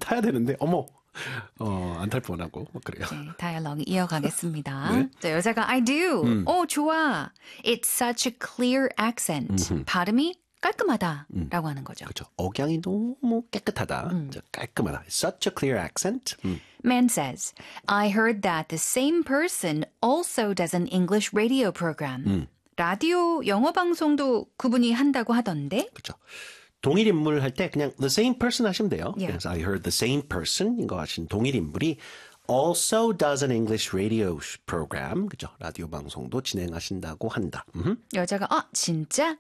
타야 되는데 어머 안 탈 뻔하고 그래요. 네, 다이얼로그 이어가겠습니다. 네. 자, 여자가 I do. 좋아. It's such a clear accent. 발음이 깔끔하다라고 하는 거죠. 그렇죠. 억양이 너무 깨끗하다. 깔끔하다. Such a clear accent. Man says, I heard that the same person also does an English radio program. 라디오 영어 방송도 그분이 한다고 하던데? 그렇죠. 동일 인물 할 때 그냥 the same person 하시면 돼요. Yeah. 그래서 I heard the same person 이거 하신 동일 인물이 also does an English radio program. 그죠? 라디오 방송도 진행하신다고 한다. 여자가 진짜?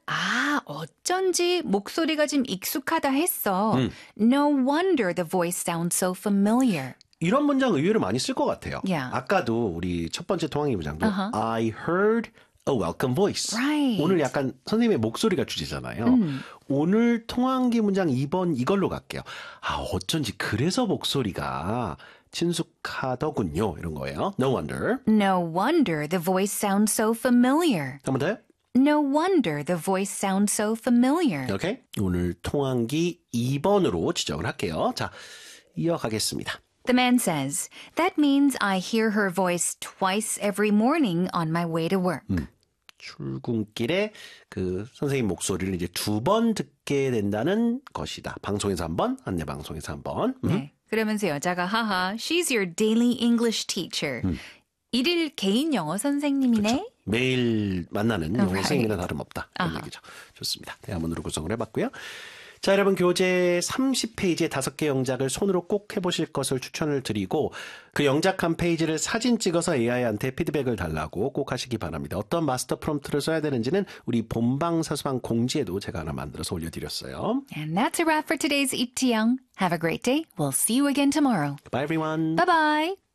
어쩐지 목소리가 좀 익숙하다 했어. No wonder the voice sounds so familiar. 이런 문장 의외로 많이 쓸 것 같아요. Yeah. 아까도 우리 첫 번째 통항의 문장도 I heard a welcome voice. Right. 오늘 약간 선생님의 목소리가 주제잖아요. 오늘 통항기 문장 2번 이걸로 갈게요. 어쩐지 그래서 목소리가 친숙하더군요. 이런 거예요. No wonder. No wonder the voice sounds so familiar. 한 번 더요. No wonder the voice sounds so familiar. 오케이. 오늘 통항기 2번으로 지정을 할게요. 자, 이어가겠습니다. The man says, that means I hear her voice twice every morning on my way to work. 출근길에 그 선생님 목소리를 이제 2번 듣게 된다는 것이다. 방송에서 한 번, 안내 방송에서 한 번. 네. 그러면서 여자가 하하, she's your daily English teacher. 일일 개인 영어 선생님이네. 그렇죠. 매일 만나는 영어 Right. 선생님이나 다름없다. 이런 얘기죠. 좋습니다. 대화문으로 구성을 해봤고요. 자, 여러분 교재 30페이지의 5개 영작을 손으로 꼭 해보실 것을 추천을 드리고 그 영작한 페이지를 사진 찍어서 AI한테 피드백을 달라고 꼭 하시기 바랍니다. 어떤 마스터 프롬프트를 써야 되는지는 우리 본방사수방 공지에도 제가 하나 만들어서 올려드렸어요. And that's a wrap for today's Eat to Young. Have a great day. We'll see you again tomorrow. Bye everyone. Bye-bye.